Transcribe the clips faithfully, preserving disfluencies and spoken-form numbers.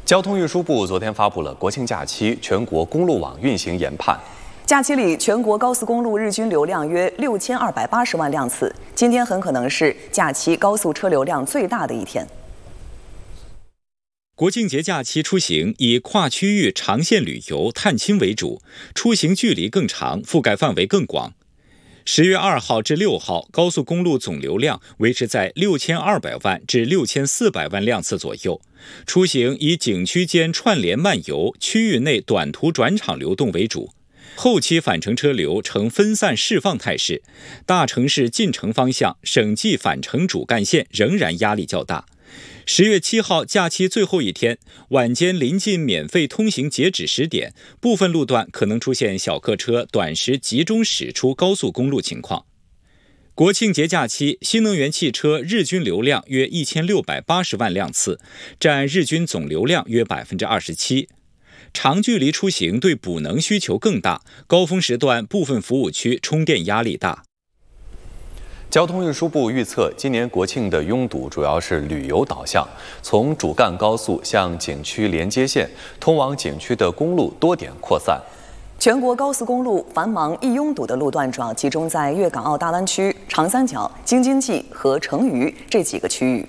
交通运输部昨天发布了国庆假期全国公路网运行研判。 假期里，全国高速公路日均流量约六千二百八十万辆次，今天很可能是假期高速车流量最大的一天。 国庆节假期出行以跨区域长线旅游、探亲为主，出行距离更长，覆盖范围更广。十月二号至六号，高速公路总流量维持在六千二百万至六千四百万辆次左右。出行以景区间串联漫游、区域内短途转场流动为主。后期返程车流呈分散释放态势，大城市进城方向省际返程主干线仍然压力较大。十月七号假期最后一天，晚间临近免费通行截止时点，部分路段可能出现小客车短时集中驶出高速公路情况。国庆节假期，新能源汽车日均流量约一千六百八十万辆次，占日均总流量约百分之二十七。长距离出行对补能需求更大，高峰时段部分服务区充电压力大。 交通运输部预测，今年国庆的拥堵主要是旅游导向，从主干高速向景区连接线，通往景区的公路多点扩散。 全国高速公路繁忙易拥堵的路段主要集中在粤港澳大湾区、长三角、京津冀和成渝这几个区域。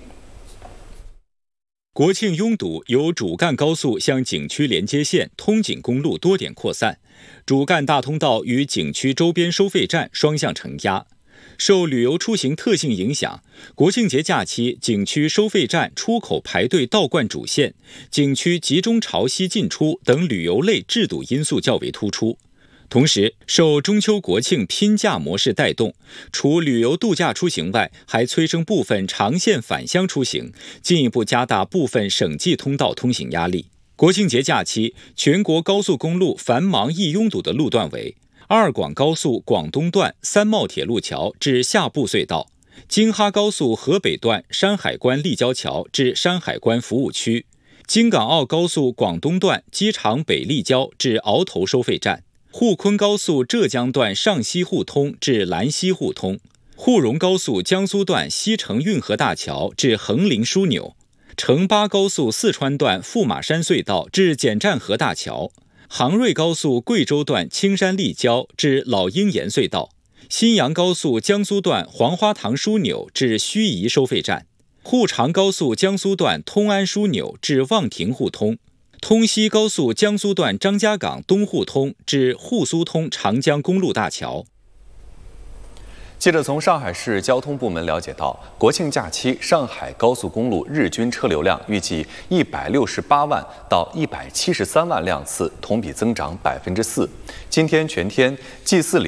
国庆拥堵由主干高速向景区连接线、通景公路多点扩散，主干大通道与景区周边收费站双向承压。受旅游出行特性影响，国庆节假期景区收费站出口排队倒灌主线，景区集中潮汐进出等旅游类制堵因素较为突出。同时，受中秋国庆拼假模式带动，除旅游度假出行外，还催生部分长线返乡出行，进一步加大部分省际通道通行压力。国庆节假期，全国高速公路繁忙易拥堵的路段为二广高速广东段三茂铁路桥至下埠隧道，京哈高速河北段山海关立交桥至山海关服务区，京港澳高速广东段机场北立交至鳌头收费站，沪昆高速浙江段上西互通至兰西互通，沪蓉高速江苏段西城运河大桥至横林枢纽，成巴高速四川段驸马山隧道至简站河大桥，杭瑞高速贵州段青山立交至老鹰岩隧道，新阳高速江苏段黄花塘枢纽至盱眙收费站，沪长高速江苏段通安枢纽至望亭互通，通西高速江苏段张家港东互通至沪苏通长江公路大桥。 记者从上海市交通部门了解到，国庆假期上海高速公路日均车流量预计一百六十八万到一百七十三万辆次，同比增长百分之四。今天全天 G 四